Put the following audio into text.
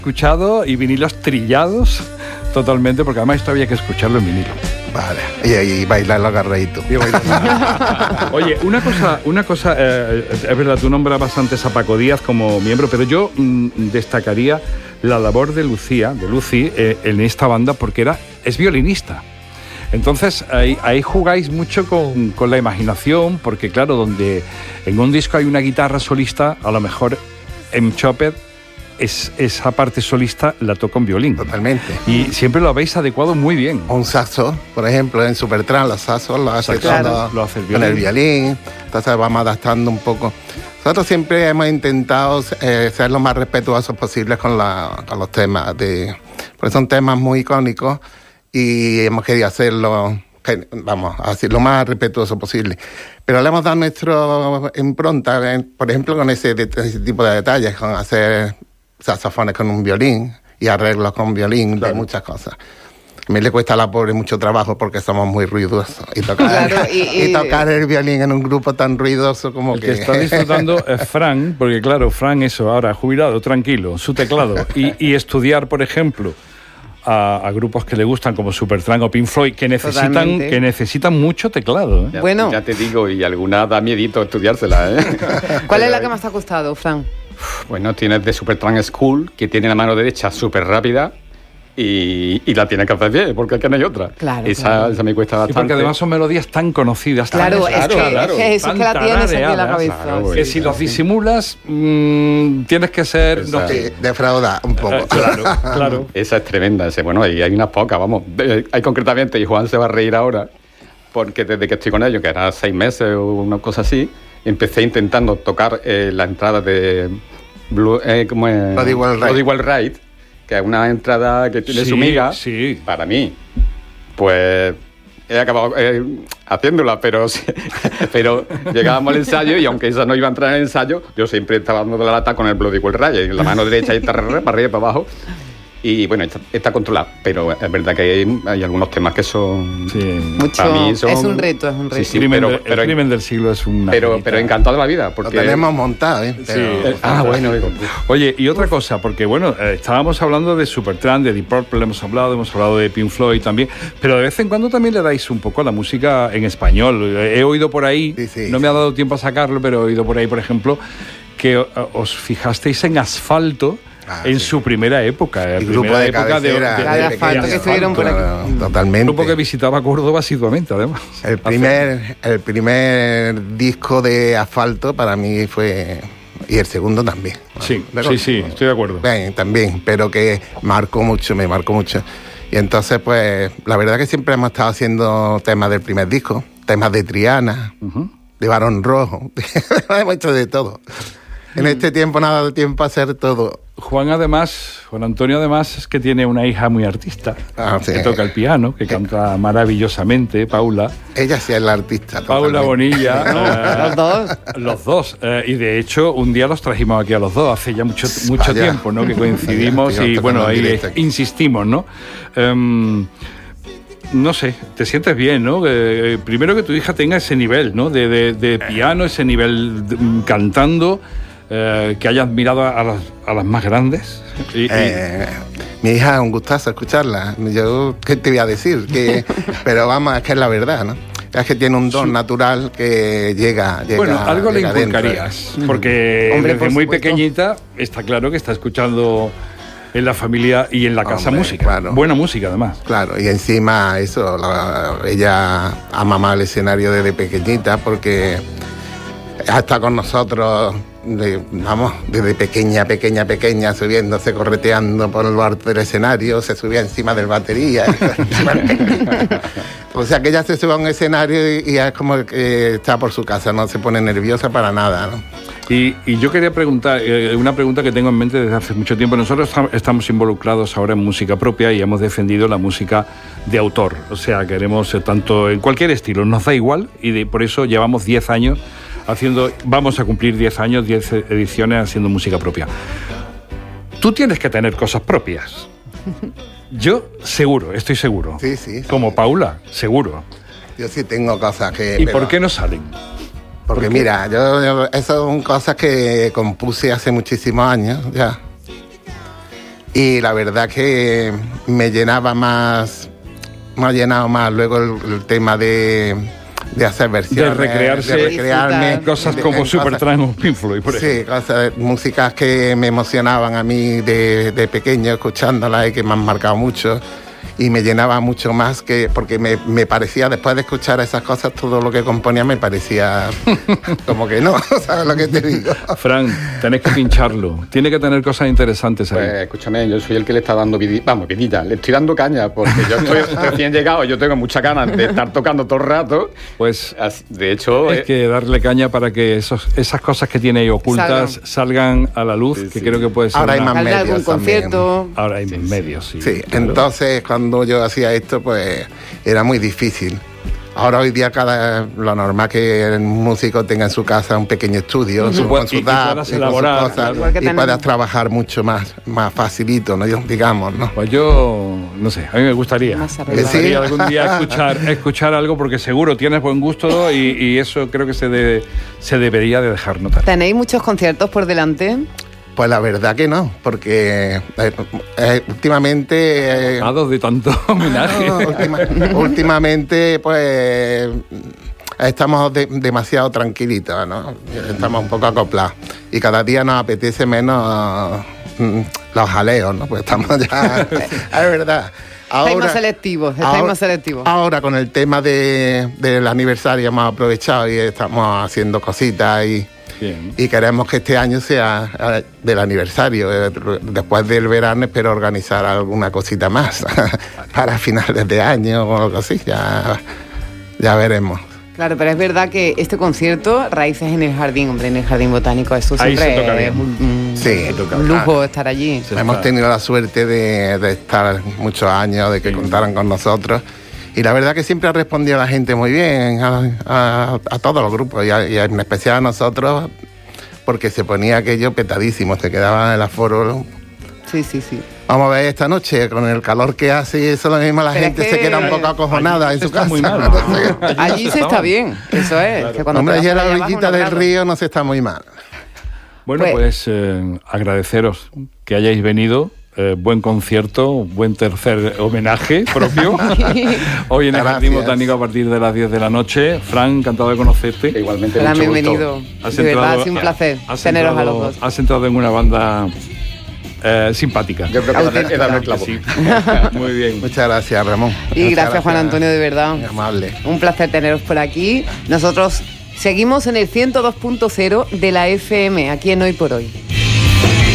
escuchado y vinilos trillados totalmente, porque además esto había que escucharlo en vinilo. Vale, y bailarlo agarradito. Oye, una cosa es verdad, tú nombras antes a Paco Díaz como miembro, pero yo destacaría la labor de Lucy en esta banda, porque es violinista. Entonces ahí jugáis mucho con la imaginación, porque claro, donde en un disco hay una guitarra solista, a lo mejor en Chopped esa parte solista la toca un violín. Totalmente. Y siempre lo habéis adecuado muy bien. Un saxo, por ejemplo, en Supertramp, los saxos lo hace con el violín. Entonces vamos adaptando un poco. Nosotros siempre hemos intentado ser lo más respetuosos posibles con los temas, porque son temas muy icónicos y hemos querido hacerlo, lo más respetuoso posible. Pero le hemos dado nuestra impronta, por ejemplo, con ese tipo de detalles, con hacer saxofones con un violín y arreglos con violín, claro, de muchas cosas. A mí le cuesta a la pobre mucho trabajo porque somos muy ruidosos. Y tocar el violín en un grupo tan ruidoso como el que está disfrutando es Fran, porque claro, Fran ahora jubilado, tranquilo, su teclado. Y estudiar, por ejemplo, a grupos que le gustan como Supertramp o Pink Floyd, que necesitan mucho teclado. Ya te digo, y alguna da miedito estudiársela. ¿Cuál es la que más te ha costado, Fran? Bueno, tienes de Supertramp School, que tiene la mano derecha súper rápida y la tienes que hacer bien, porque aquí no hay otra. Claro, esa me cuesta bastante. Y porque además son melodías tan conocidas. Claro, es que eso es que la tienes aquí en la cabeza. Claro, que si los disimulas, tienes que ser... defrauda un poco. Claro. Esa es tremenda. Bueno, y hay unas pocas, vamos. Hay concretamente, y Juan se va a reír ahora, porque desde que estoy con ellos, que era 6 meses o una cosa así, empecé intentando tocar la entrada de Bloody Well Right, que es una entrada que tiene su miga. Sí. Para mí, pues he acabado haciéndola, pero llegábamos al ensayo y aunque esa no iba a entrar en el ensayo, yo siempre estaba dando la lata con el Bloody Well Right, en la mano derecha y para arriba y para abajo. Y bueno, está controlado, pero es verdad que hay algunos temas que son... Sí. Mucho, para mí es un reto. Sí, pero el crimen del siglo es una... Pero encantado de la vida, porque... Lo tenemos montado, ¿eh? Pero... Sí. Bueno. Oye, y otra cosa, porque bueno, estábamos hablando de Supertramp, de Deep Purple, hemos hablado de Pink Floyd también, pero de vez en cuando también le dais un poco a la música en español. He oído por ahí, no me ha dado tiempo a sacarlo, pero he oído por ahí, por ejemplo, que os fijasteis en Asfalto, en su primera época. El grupo de cabecera de Asfalto que estuvieron por aquí. Totalmente. Un grupo que visitaba Córdoba asiduamente, además. El primer disco de Asfalto para mí fue... Y el segundo también. Sí, estoy de acuerdo. Bien, también, pero que me marcó mucho. Y entonces, pues, la verdad que siempre hemos estado haciendo temas del primer disco, temas de Triana, de Barón Rojo, hemos hecho de todo. En este tiempo nada de tiempo a hacer todo. Juan Antonio además es que tiene una hija muy artista, que toca el piano, que canta maravillosamente, Paula. Ella sí es la artista. Paula Bonilla. Los dos. Y de hecho un día los trajimos aquí a los dos, hace ya mucho tiempo, ¿no? Que coincidimos y bueno, ahí insistimos, ¿no? No sé, te sientes bien, ¿no? Primero que tu hija tenga ese nivel, ¿no? De piano, ese nivel cantando, que hayas mirado a las más grandes. Mi hija es un gustazo escucharla. Yo, ¿qué te voy a decir? Pero vamos, es que es la verdad, ¿no? Es que tiene un don natural que llega. Bueno, algo le inculcarías, porque desde muy pequeñita está claro que está escuchando en la familia y en la casa música. Claro. Buena música, además. Claro, y encima eso, ella ha mamado el escenario desde pequeñita porque ha estado con nosotros, desde pequeña, subiéndose, correteando por el bar del escenario, se subía encima del batería. O sea que ella se sube a un escenario y es como que está por su casa, no se pone nerviosa para nada, ¿no? Y yo quería preguntar, una pregunta que tengo en mente desde hace mucho tiempo. Nosotros estamos involucrados ahora en música propia y hemos defendido la música de autor. O sea, queremos tanto en cualquier estilo, nos da igual, y por eso llevamos 10 años vamos a cumplir 10 años, 10 ediciones haciendo música propia. Tú tienes que tener cosas propias. Yo estoy seguro. Sí. Como Paula, seguro. Yo sí tengo cosas que... ¿Y por qué no salen? Porque mira, yo esas son cosas que compuse hace muchísimos años ya. Y la verdad que me ha llenado más luego el tema de hacer versiones, de recrearme cosas como Supertramp o Pink Floyd, por ejemplo. Sí, músicas que me emocionaban a mí de pequeño escuchándolas y que me han marcado mucho. Y me llenaba mucho más, porque me parecía, después de escuchar esas cosas, todo lo que componía me parecía como que no, ¿sabes lo que te digo? Fran, tenés que pincharlo, tiene que tener cosas interesantes ahí. Pues escúchame, yo soy el que le está dando vidilla, le estoy dando caña, porque yo estoy recién llegado, yo tengo mucha ganas de estar tocando todo el rato. Pues, de hecho... Hay que darle caña para que esas cosas que tiene ahí ocultas salgan a la luz, que creo que puede ser... Ahora hay más medios algún concierto. Ahora hay medios, sí. Sí, claro. Entonces cuando yo hacía esto, pues era muy difícil. Ahora hoy día lo normal que el músico tenga en su casa un pequeño estudio con su DAW y cosas, y puedas trabajar mucho más facilito, ¿no? Digamos, ¿no? Pues yo, no sé, a mí me gustaría algún día escuchar algo, porque seguro tienes buen gusto y eso creo que se debería de dejar notar. ¿Tenéis muchos conciertos por delante? Pues la verdad que no, porque últimamente... de tanto homenaje. Últimamente, pues, estamos demasiado tranquilitos, ¿no? Estamos un poco acoplados. Y cada día nos apetece menos los jaleos, ¿no? Pues estamos ya... Es verdad. Estáis más selectivos. Ahora, con el tema del aniversario, hemos aprovechado y estamos haciendo cositas y queremos que este año sea del aniversario. Después del verano espero organizar alguna cosita más para finales de año o algo así. Ya veremos. Claro, pero es verdad que este concierto, Raíces en el Jardín, en el Jardín Botánico, eso siempre es un lujo estar allí. Hemos tenido la suerte de estar muchos años, de que contaran con nosotros. Y la verdad que siempre ha respondido la gente muy bien, a todos los grupos, y en especial a nosotros, porque se ponía aquello petadísimo, se quedaba en el aforo. Sí. Vamos a ver esta noche, con el calor que hace y eso, lo mismo la gente se queda un poco acojonada en su casa. Muy mal. Allí se está bien, eso es. Claro. Que cuando allí en la orillita del río no se está muy mal. Bueno, pues agradeceros que hayáis venido. Buen concierto, buen tercer homenaje propio. Hoy en el Jardín Botánico a partir de las 10 de la noche. Fran, encantado de conocerte. Igualmente, mucho bienvenido. De verdad, ha sido un placer teneros a los dos. Has entrado en una banda simpática. Yo creo que he dado el clavo. Sí. Muy bien. Muchas gracias, Ramón. Y gracias, Juan Antonio, de verdad. Muy amable. Un placer teneros por aquí. Nosotros seguimos en el 102.0 de la FM, aquí en Hoy por Hoy.